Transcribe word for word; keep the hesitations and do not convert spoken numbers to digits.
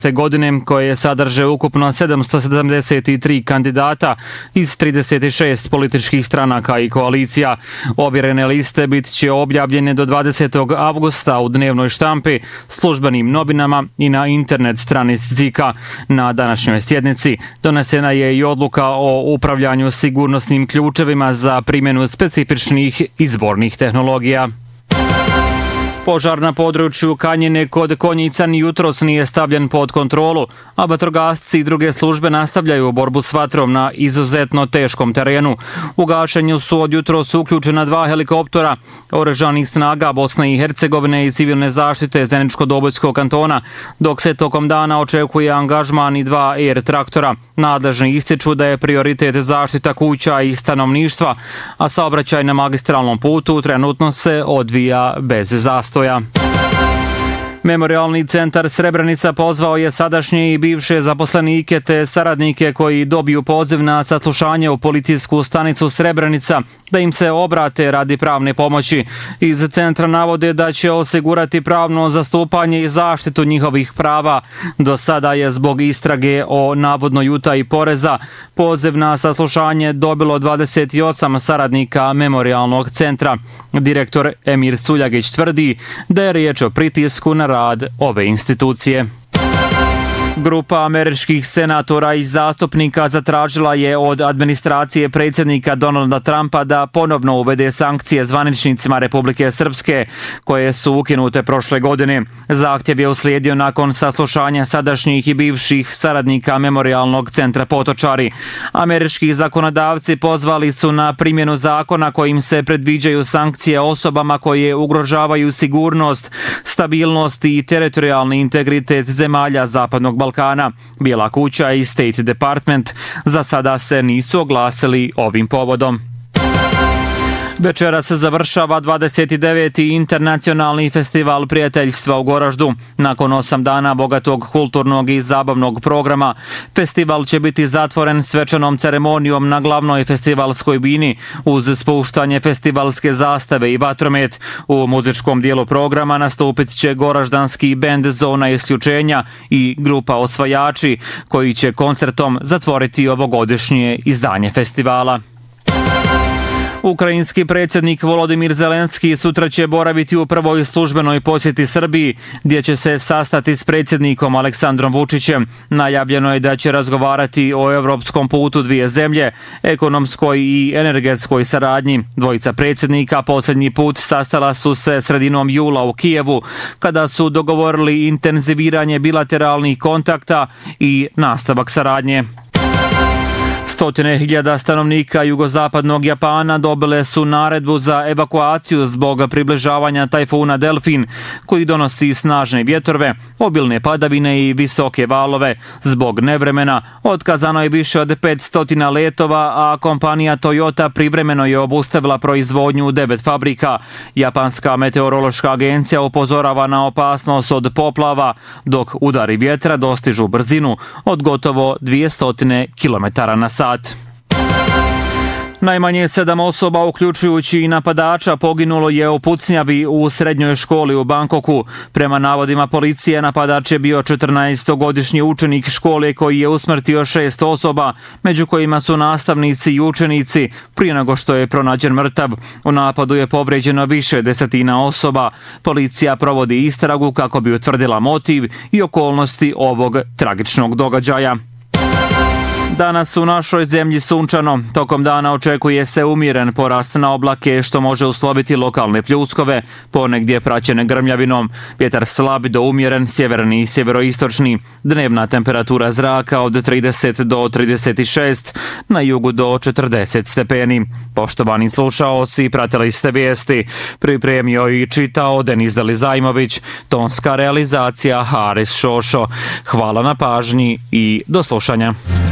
godine koje sadrže ukupno sedamsto sedamdeset tri kandidata iz trideset šest političkih stranaka i koalicija. Ovjerene liste bit će objavljene do dvadesetog avgusta u dnevnoj štampi, službenim novinama i na internet stranici Z I K-a. Na današnjoj sjednici donesena je i odluka o upravljanju sigurnosnim ključevima za primjenu specifičnih izbornih tehnologija. Požar na području Kanjine kod Konjica ni jutros nije stavljen pod kontrolu, a vatrogasci i druge službe nastavljaju borbu s vatrom na izuzetno teškom terenu. U gašenju su od jutros uključena dva helikoptera oružanih snaga Bosne i Hercegovine i civilne zaštite Zeničko-Dobojskog kantona, dok se tokom dana očekuje angažman i dva air traktora. Nadležni ističu da je prioritet zaštita kuća i stanovništva, a saobraćaj na magistralnom putu trenutno se odvija bez zastoja. Memorijalni centar Srebrenica pozvao je sadašnje i bivše zaposlenike te saradnike koji dobiju poziv na saslušanje u policijsku stanicu Srebrenica da im se obrate radi pravne pomoći. Iz centra navode da će osigurati pravno zastupanje i zaštitu njihovih prava. Do sada je zbog istrage o navodnoj utaji poreza poziv na saslušanje dobilo dvadeset osam saradnika Memorijalnog centra. Direktor Emir Suljagić tvrdi da je riječ o pritisku na rad ove institucije. Grupa američkih senatora i zastupnika zatražila je od administracije predsjednika Donalda Trumpa da ponovno uvede sankcije zvaničnicima Republike Srpske, koje su ukinute prošle godine. Zahtjev je uslijedio nakon saslušanja sadašnjih i bivših saradnika Memorijalnog centra Potočari. Američki zakonodavci pozvali su na primjenu zakona kojim se predviđaju sankcije osobama koje ugrožavaju sigurnost, stabilnost i teritorijalni integritet zemalja Zapadnog Balkana. Bijela kuća i State Department za sada se nisu oglasili ovim povodom. Večeras završava dvadeset deveti internacionalni festival prijateljstva u Goraždu. Nakon osam dana bogatog kulturnog i zabavnog programa, festival će biti zatvoren svečanom ceremonijom na glavnoj festivalskoj bini uz spuštanje festivalske zastave i vatromet. U muzičkom dijelu programa nastupit će goraždanski bend Zona isključenja i grupa Osvajači, koji će koncertom zatvoriti ovogodišnje izdanje festivala. Ukrajinski predsjednik Volodimir Zelenski sutra će boraviti u prvoj službenoj posjeti Srbiji, gdje će se sastati s predsjednikom Aleksandrom Vučićem. Najavljeno je da će razgovarati o evropskom putu dvije zemlje, ekonomskoj i energetskoj saradnji. Dvojica predsjednika posljednji put sastala su se sredinom jula u Kijevu, kada su dogovorili intenziviranje bilateralnih kontakta i nastavak saradnje. Stotine hiljada stanovnika jugozapadnog Japana dobile su naredbu za evakuaciju zbog približavanja tajfuna Delfin, koji donosi snažne vjetrove, obilne padavine i visoke valove. Zbog nevremena otkazano je više od petsto letova, a kompanija Toyota privremeno je obustavila proizvodnju u devet fabrika. Japanska meteorološka agencija upozorava na opasnost od poplava, dok udari vjetra dostižu brzinu od gotovo dvjesto kilometara na sat. Najmanje sedam osoba, uključujući i napadača, poginulo je u pucnjavi u srednjoj školi u Bangkoku. Prema navodima policije, napadač je bio četrnaestogodišnji učenik škole koji je usmrtio šest osoba, među kojima su nastavnici i učenici, prije nego što je pronađen mrtav. U napadu je povređeno više desetina osoba. Policija provodi istragu kako bi utvrdila motiv i okolnosti ovog tragičnog događaja. Danas u našoj zemlji sunčano. Tokom dana očekuje se umjeren porast na oblake, što može usloviti lokalne pljuskove, ponegdje praćene grmljavinom. Vjetar slab do umjeren, sjeverni i sjeveroistočni. Dnevna temperatura zraka od trideset do trideset šest, na jugu do četrdeset stepeni. Poštovani slušaoci, pratili ste vijesti. Pripremio i čitao Denis Delizajmović, tonska realizacija Haris Šošo. Hvala na pažnji i do slušanja.